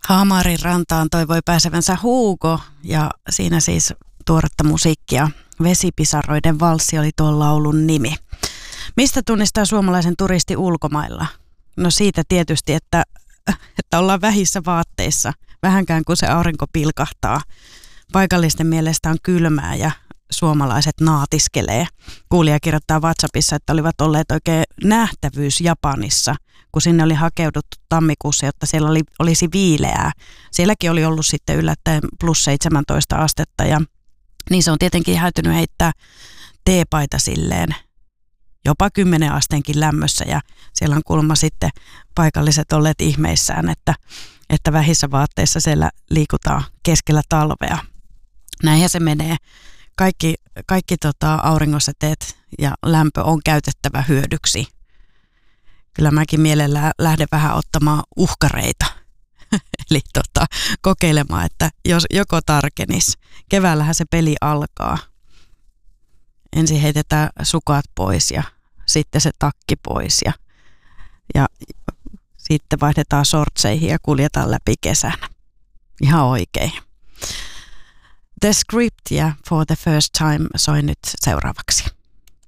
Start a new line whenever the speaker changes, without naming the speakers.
Haamarin rantaan toivoi pääsevänsä Hugo ja siinä siis tuoretta musiikkia. Vesipisaroiden valssi oli tuon laulun nimi. Mistä tunnistaa suomalaisen turisti ulkomailla? No siitä tietysti, että ollaan vähissä vaatteissa, vähänkään kun se aurinko pilkahtaa. Paikallisten mielestä on kylmää ja suomalaiset naatiskelee. Kuulija kirjoittaa WhatsAppissa, että olivat olleet oikein nähtävyys Japanissa, kun sinne oli hakeuduttu tammikuussa, jotta siellä olisi viileää. Sielläkin oli ollut sitten yllättäen plus 17 astetta ja niin se on tietenkin häytynyt heittää teepaita silleen jopa 10 asteenkin lämmössä ja siellä on kuulemma sitten paikalliset olleet ihmeissään, että vähissä vaatteissa siellä liikutaan keskellä talvea. Näinhän se menee. Kaikki auringosäteet ja lämpö on käytettävä hyödyksi. Kyllä mäkin mielellään lähden vähän ottamaan uhkareita. Eli kokeilemaan, että jos joko tarkenisi. Keväällähän se peli alkaa. Ensin heitetään sukat pois ja sitten se takki pois ja sitten vaihdetaan shortseihin ja kuljetaan läpi kesänä. Ihan oikein. The Script ja For the First Time soi nyt seuraavaksi.